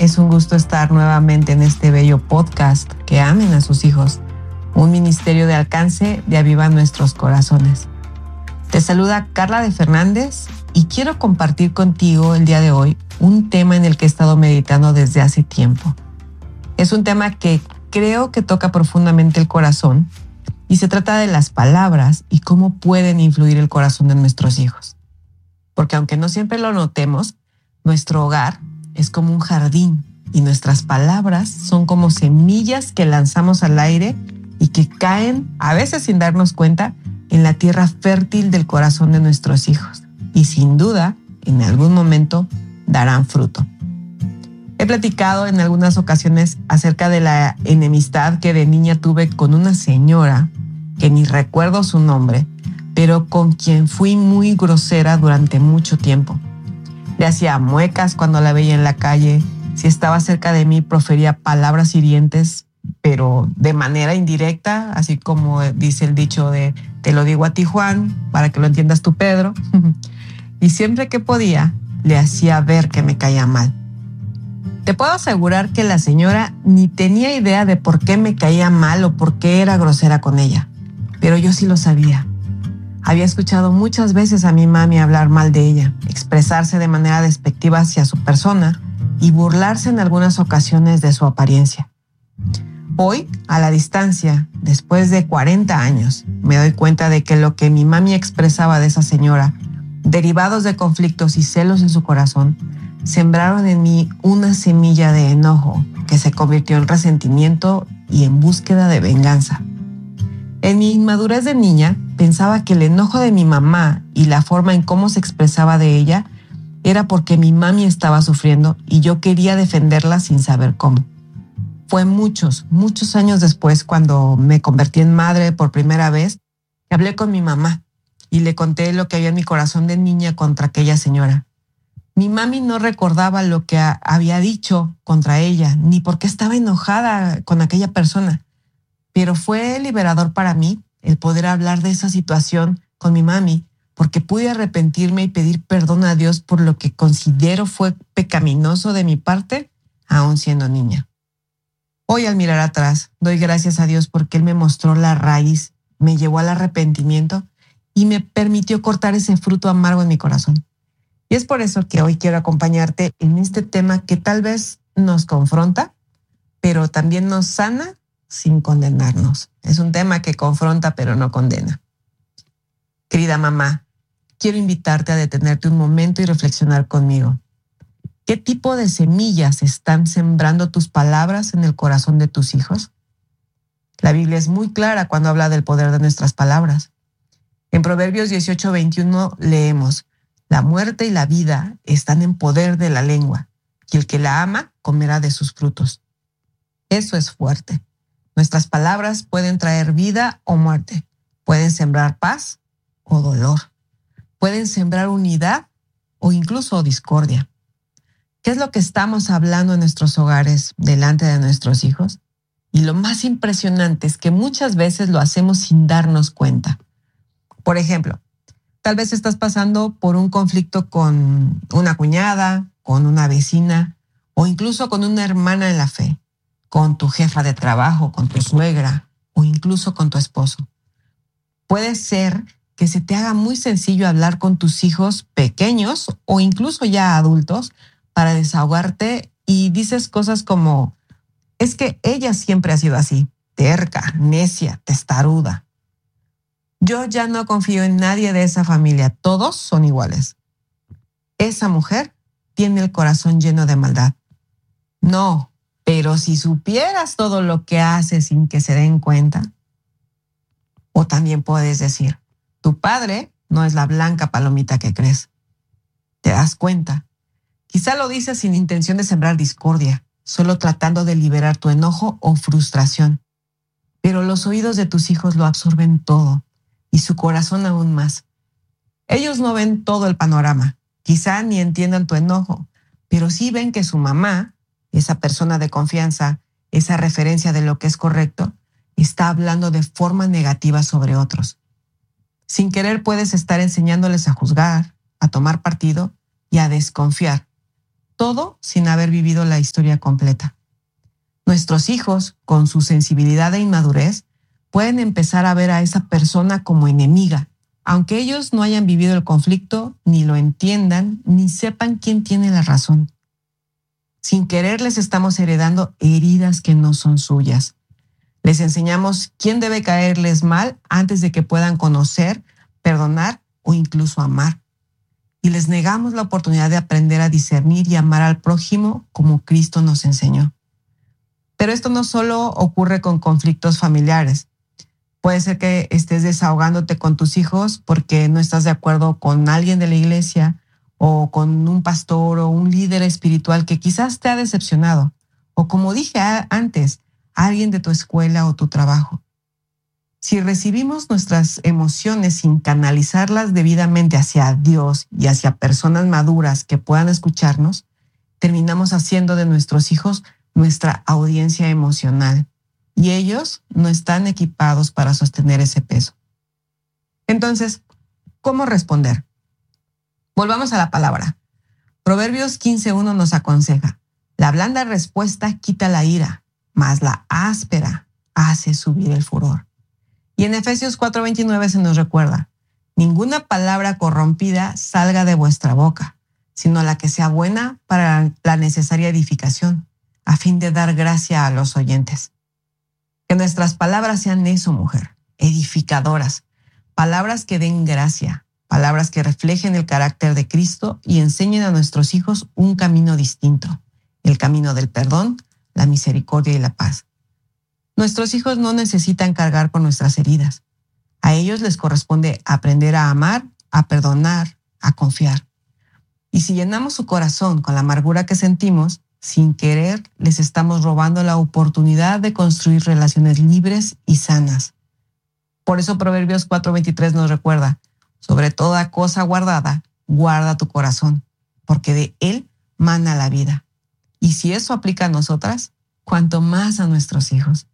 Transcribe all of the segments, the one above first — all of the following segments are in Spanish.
Es un gusto estar nuevamente en este bello podcast que amen a sus hijos, un ministerio de alcance de Aviva Nuestros Corazones. Te saluda Carla de Fernández y quiero compartir contigo el día de hoy un tema en el que he estado meditando desde hace tiempo. Es un tema que creo que toca profundamente el corazón y se trata de las palabras y cómo pueden influir el corazón de nuestros hijos. Porque aunque no siempre lo notemos, nuestro hogar es como un jardín y nuestras palabras son como semillas que lanzamos al aire y que caen, a veces sin darnos cuenta, en la tierra fértil del corazón de nuestros hijos. Y sin duda, en algún momento, darán fruto. He platicado en algunas ocasiones acerca de la enemistad que de niña tuve con una señora, que ni recuerdo su nombre, pero con quien fui muy grosera durante mucho tiempo. Le hacía muecas cuando la veía en la calle. Si estaba cerca de mí, profería palabras hirientes, pero de manera indirecta, así como dice el dicho de te lo digo a ti, Juan, para que lo entiendas tú, Pedro. Y siempre que podía, le hacía ver que me caía mal. Te puedo asegurar que la señora ni tenía idea de por qué me caía mal o por qué era grosera con ella, pero yo sí lo sabía. Había escuchado muchas veces a mi mami hablar mal de ella, expresarse de manera despectiva hacia su persona y burlarse en algunas ocasiones de su apariencia. Hoy, a la distancia, después de 40 años, me doy cuenta de que lo que mi mami expresaba de esa señora, derivados de conflictos y celos en su corazón, sembraron en mí una semilla de enojo que se convirtió en resentimiento y en búsqueda de venganza. En mi inmadurez de niña, pensaba que el enojo de mi mamá y la forma en cómo se expresaba de ella era porque mi mami estaba sufriendo y yo quería defenderla sin saber cómo. Fue muchos años después, cuando me convertí en madre por primera vez, que hablé con mi mamá y le conté lo que había en mi corazón de niña contra aquella señora. Mi mami no recordaba lo que había dicho contra ella, ni por qué estaba enojada con aquella persona. Pero fue liberador para mí el poder hablar de esa situación con mi mami, porque pude arrepentirme y pedir perdón a Dios por lo que considero fue pecaminoso de mi parte, aún siendo niña. Hoy, al mirar atrás, doy gracias a Dios porque Él me mostró la raíz, me llevó al arrepentimiento y me permitió cortar ese fruto amargo en mi corazón. Y es por eso que hoy quiero acompañarte en este tema que tal vez nos confronta, pero también nos sana sin condenarnos. Es un tema que confronta pero no condena. Querida mamá, quiero invitarte a detenerte un momento y reflexionar conmigo. ¿Qué tipo de semillas están sembrando tus palabras en el corazón de tus hijos? La Biblia es muy clara cuando habla del poder de nuestras palabras. En Proverbios 18:21 leemos: la muerte y la vida están en poder de la lengua, y el que la ama comerá de sus frutos. Eso es fuerte. Nuestras palabras pueden traer vida o muerte, pueden sembrar paz o dolor, pueden sembrar unidad o incluso discordia. ¿Qué es lo que estamos hablando en nuestros hogares delante de nuestros hijos? Y lo más impresionante es que muchas veces lo hacemos sin darnos cuenta. Por ejemplo, tal vez estás pasando por un conflicto con una cuñada, con una vecina o incluso con una hermana en la fe, con tu jefa de trabajo, con tu suegra o incluso con tu esposo. Puede ser que se te haga muy sencillo hablar con tus hijos pequeños o incluso ya adultos para desahogarte y dices cosas como: es que ella siempre ha sido así, terca, necia, testaruda. Yo ya no confío en nadie de esa familia, todos son iguales. Esa mujer tiene el corazón lleno de maldad. No, pero si supieras todo lo que hace sin que se den cuenta. O también puedes decir: tu padre no es la blanca palomita que crees. ¿Te das cuenta? Quizá lo dices sin intención de sembrar discordia, solo tratando de liberar tu enojo o frustración. Pero los oídos de tus hijos lo absorben todo y su corazón aún más. Ellos no ven todo el panorama, quizá ni entiendan tu enojo, pero sí ven que su mamá, esa persona de confianza, esa referencia de lo que es correcto, está hablando de forma negativa sobre otros. Sin querer puedes estar enseñándoles a juzgar, a tomar partido y a desconfiar. todo sin haber vivido la historia completa. Nuestros hijos, con su sensibilidad e inmadurez, pueden empezar a ver a esa persona como enemiga, aunque ellos no hayan vivido el conflicto, ni lo entiendan, ni sepan quién tiene la razón. Sin querer les estamos heredando heridas que no son suyas. Les enseñamos quién debe caerles mal antes de que puedan conocer, perdonar o incluso amar. Y les negamos la oportunidad de aprender a discernir y amar al prójimo como Cristo nos enseñó. Pero esto no solo ocurre con conflictos familiares. Puede ser que estés desahogándote con tus hijos porque no estás de acuerdo con alguien de la iglesia o con un pastor o un líder espiritual que quizás te ha decepcionado. O como dije antes, alguien de tu escuela o tu trabajo. Si recibimos nuestras emociones sin canalizarlas debidamente hacia Dios y hacia personas maduras que puedan escucharnos, terminamos haciendo de nuestros hijos nuestra audiencia emocional. Y ellos no están equipados para sostener ese peso. Entonces, ¿cómo responder? Volvamos a la palabra. Proverbios 15:1 nos aconseja: la blanda respuesta quita la ira, mas la áspera hace subir el furor. Y en Efesios 4:29 se nos recuerda: ninguna palabra corrompida salga de vuestra boca, sino la que sea buena para la necesaria edificación, a fin de dar gracia a los oyentes. Que nuestras palabras sean eso, mujer, edificadoras, palabras que den gracia, palabras que reflejen el carácter de Cristo y enseñen a nuestros hijos un camino distinto, el camino del perdón, la misericordia y la paz. Nuestros hijos no necesitan cargar con nuestras heridas. A ellos les corresponde aprender a amar, a perdonar, a confiar. Y si llenamos su corazón con la amargura que sentimos, sin querer les estamos robando la oportunidad de construir relaciones libres y sanas. Por eso Proverbios 4:23 nos recuerda: sobre toda cosa guardada, guarda tu corazón, porque de él mana la vida. Y si eso aplica a nosotras, cuanto más a nuestros hijos.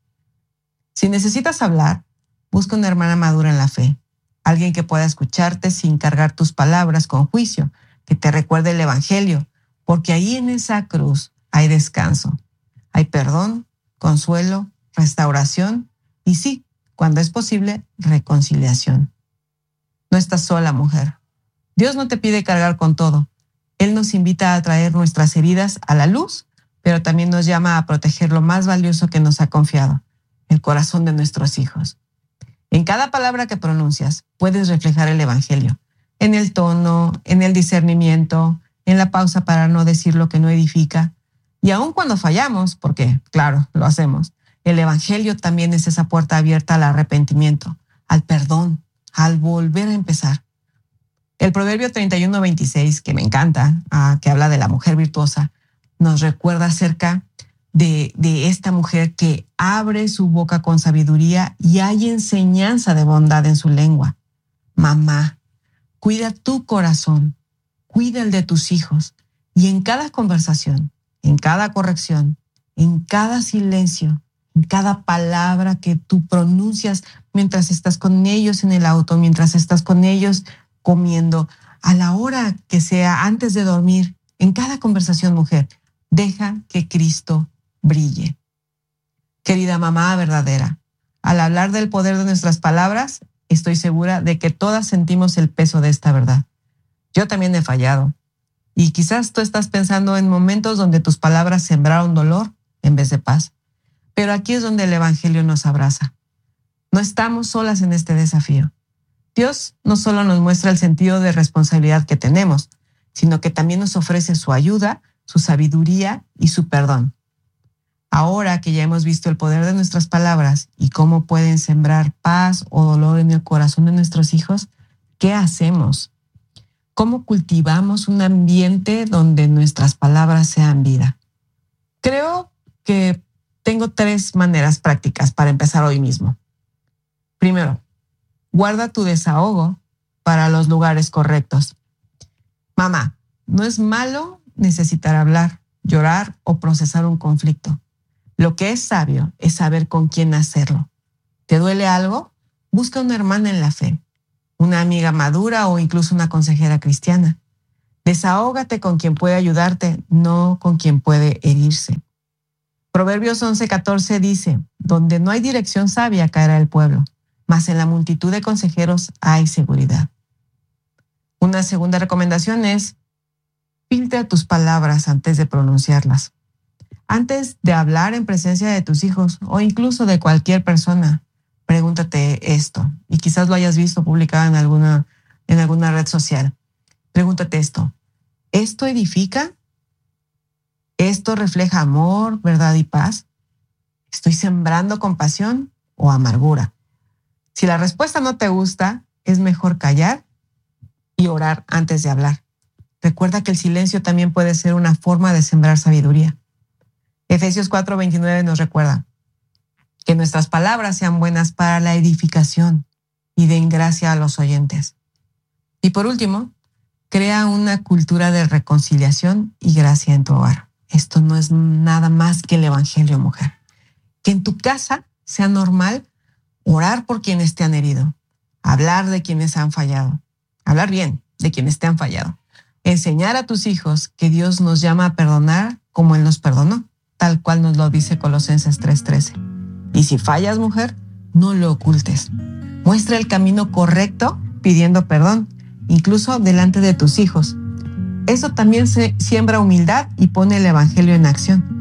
Si necesitas hablar, busca una hermana madura en la fe, alguien que pueda escucharte sin cargar tus palabras con juicio, que te recuerde el evangelio, porque ahí en esa cruz hay descanso, hay perdón, consuelo, restauración y sí, cuando es posible, reconciliación. No estás sola, mujer. Dios no te pide cargar con todo. Él nos invita a traer nuestras heridas a la luz, pero también nos llama a proteger lo más valioso que nos ha confiado: el corazón de nuestros hijos. En cada palabra que pronuncias puedes reflejar el evangelio, en el tono, en el discernimiento, en la pausa para no decir lo que no edifica. Y aun cuando fallamos, porque claro, lo hacemos, el evangelio también es esa puerta abierta al arrepentimiento, al perdón, al volver a empezar. El Proverbio 31:26, que me encanta, que habla de la mujer virtuosa, nos recuerda acerca de esta mujer que abre su boca con sabiduría y hay enseñanza de bondad en su lengua. Mamá, cuida tu corazón, cuida el de tus hijos, y en cada conversación, en cada corrección, en cada silencio, en cada palabra que tú pronuncias mientras estás con ellos en el auto, mientras estás con ellos comiendo, a la hora que sea, antes de dormir, en cada conversación, mujer, deja que Cristo brille. Querida mamá verdadera, al hablar del poder de nuestras palabras, estoy segura de que todas sentimos el peso de esta verdad. Yo también he fallado. Y quizás tú estás pensando en momentos donde tus palabras sembraron dolor en vez de paz. Pero aquí es donde el evangelio nos abraza. No estamos solas en este desafío. Dios no solo nos muestra el sentido de responsabilidad que tenemos, sino que también nos ofrece su ayuda, su sabiduría y su perdón. Ahora que ya hemos visto el poder de nuestras palabras y cómo pueden sembrar paz o dolor en el corazón de nuestros hijos, ¿qué hacemos? ¿Cómo cultivamos un ambiente donde nuestras palabras sean vida? Creo que tengo 3 maneras prácticas para empezar hoy mismo. Primero, guarda tu desahogo para los lugares correctos. Mamá, no es malo necesitar hablar, llorar o procesar un conflicto. Lo que es sabio es saber con quién hacerlo. ¿Te duele algo? Busca una hermana en la fe, una amiga madura o incluso una consejera cristiana. Desahógate con quien puede ayudarte, no con quien puede herirse. Proverbios 11:14 dice, donde no hay dirección sabia caerá el pueblo, mas en la multitud de consejeros hay seguridad. Una segunda recomendación es, filtra tus palabras antes de pronunciarlas. Antes de hablar en presencia de tus hijos o incluso de cualquier persona, pregúntate esto, y quizás lo hayas visto publicado en alguna red social. Pregúntate esto, ¿esto edifica? ¿Esto refleja amor, verdad y paz? ¿Estoy sembrando compasión o amargura? Si la respuesta no te gusta, es mejor callar y orar antes de hablar. Recuerda que el silencio también puede ser una forma de sembrar sabiduría. Efesios 4:29 nos recuerda que nuestras palabras sean buenas para la edificación y den gracia a los oyentes. Y por último, crea una cultura de reconciliación y gracia en tu hogar. Esto no es nada más que el evangelio, mujer. Que en tu casa sea normal orar por quienes te han herido, hablar de quienes han fallado, hablar bien de quienes te han fallado, enseñar a tus hijos que Dios nos llama a perdonar como Él nos perdonó, tal cual nos lo dice Colosenses 3:13. Y si fallas, mujer, no lo ocultes. Muestra el camino correcto pidiendo perdón, incluso delante de tus hijos. Eso también siembra humildad y pone el evangelio en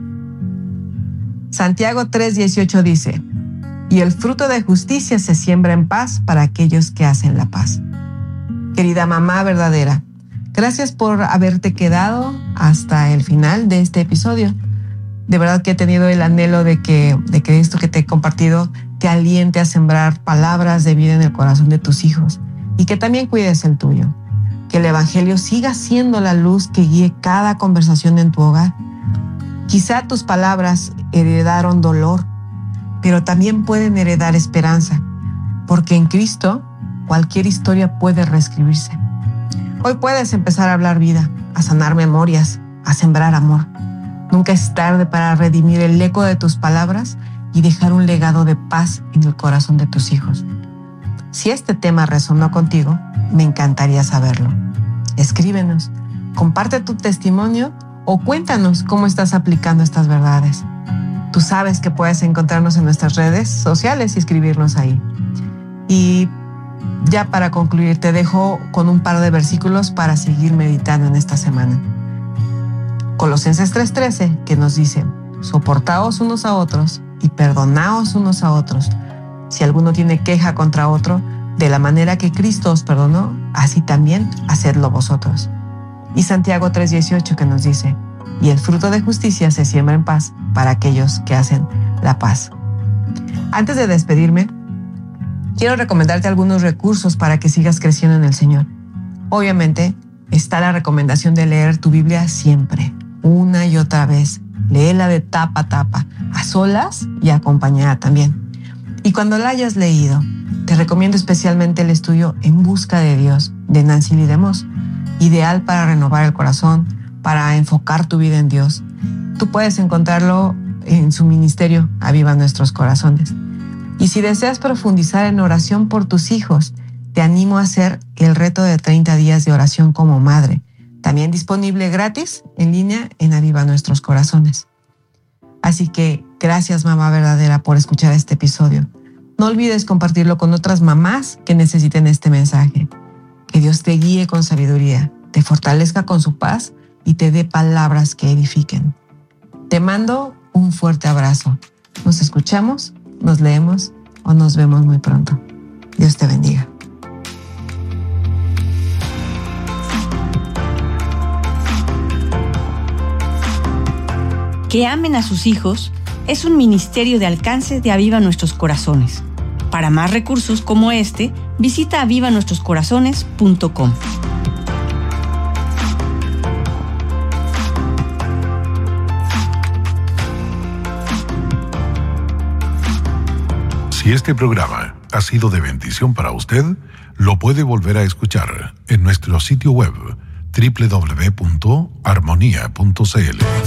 acción. Santiago 3:18 dice, y el fruto de justicia se siembra en paz para aquellos que hacen la paz. Querida mamá verdadera, gracias por haberte quedado hasta el final de este episodio. De verdad que he tenido el anhelo de que esto que te he compartido te aliente a sembrar palabras de vida en el corazón de tus hijos y que también cuides el tuyo. Que el evangelio siga siendo la luz que guíe cada conversación en tu hogar. Quizá tus palabras heredaron dolor, pero también pueden heredar esperanza, porque en Cristo cualquier historia puede reescribirse. Hoy puedes empezar a hablar vida, a sanar memorias, a sembrar amor. Nunca es tarde para redimir el eco de tus palabras y dejar un legado de paz en el corazón de tus hijos. Si este tema resonó contigo, me encantaría saberlo. Escríbenos, comparte tu testimonio o cuéntanos cómo estás aplicando estas verdades. Tú sabes que puedes encontrarnos en nuestras redes sociales y escribirnos ahí. Y ya para concluir, te dejo con un par de versículos para seguir meditando en esta semana. Colosenses 3:13, que nos dice, soportaos unos a otros y perdonaos unos a otros. Si alguno tiene queja contra otro, de la manera que Cristo os perdonó, así también hacedlo vosotros. Y Santiago 3:18, que nos dice, y el fruto de justicia se siembra en paz para aquellos que hacen la paz. Antes de despedirme, quiero recomendarte algunos recursos para que sigas creciendo en el Señor. Obviamente, está la recomendación de leer tu Biblia siempre, una y otra vez. Léela de tapa a tapa, a solas y acompañada también. Y cuando la hayas leído, te recomiendo especialmente el estudio En Busca de Dios, de Nancy Lee DeMoss, ideal para renovar el corazón, para enfocar tu vida en Dios. Tú puedes encontrarlo en su ministerio, Aviva Nuestros Corazones. Y si deseas profundizar en oración por tus hijos, te animo a hacer el reto de 30 días de oración como madre, también disponible gratis en línea en Aviva Nuestros Corazones. Así que gracias, mamá verdadera, por escuchar este episodio. No olvides compartirlo con otras mamás que necesiten este mensaje. Que Dios te guíe con sabiduría, te fortalezca con su paz y te dé palabras que edifiquen. Te mando un fuerte abrazo. Nos escuchamos, nos leemos o nos vemos muy pronto. Dios te bendiga. Que amen a sus hijos es un ministerio de alcance de Aviva Nuestros Corazones. Para más recursos como este, visita avivanuestroscorazones.com. Si este programa ha sido de bendición para usted, lo puede volver a escuchar en nuestro sitio web www.armonia.cl.